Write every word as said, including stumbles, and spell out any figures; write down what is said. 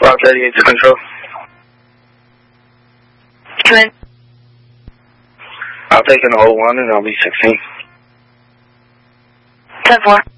Fox eighty-eight to control. Come in. I'll take an oh one and I'll be sixteen. ten four.